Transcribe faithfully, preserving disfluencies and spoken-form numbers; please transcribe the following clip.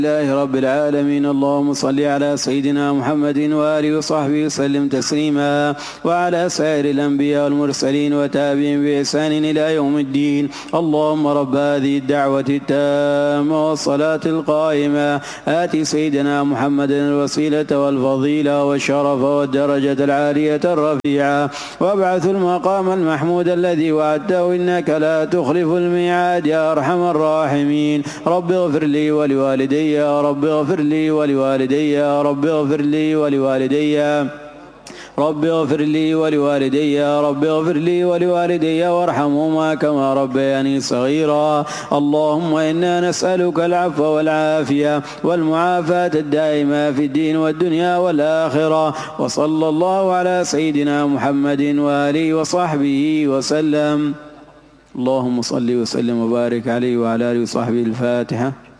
لله رب العالمين. اللهم صل على سيدنا محمد وآله وصحبه وسلم تسليما، وعلى سائر الأنبياء والمرسلين وتابعين بإحسان إلى يوم الدين. اللهم رب هذه الدعوة التامة والصلاة القائمة آت سيدنا محمد الوسيلة والفضيلة والشرف والدرجة العالية الرفيعة، وابعث المقام المحمود الذي وعدته إنك لا تخلف الميعاد يا أرحم الراحمين. رب اغفر لي ولوالدي يا رب اغفر لي ولوالدي يا رب اغفر لي ولوالدي رب اغفر لي ولوالدي يا رب اغفر لي ولوالدي وارحمهما كما ربياني صغيرا. اللهم إنا نسألك العفو والعافية والمعافاة الدائمة في الدين والدنيا والآخرة. وصلى الله على سيدنا محمد وآله وصحبه وسلم. اللهم صل وسلم وبارك عليه وعلى آله وصحبه. الفاتحة.